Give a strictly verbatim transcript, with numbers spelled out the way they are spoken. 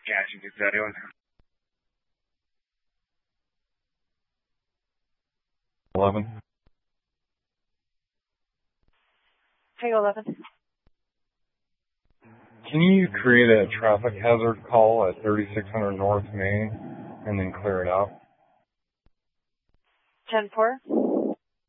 Gotcha, good study one. eleven. Tango eleven. Can you create a traffic hazard call at thirty-six hundred North Main and then clear it out? ten four.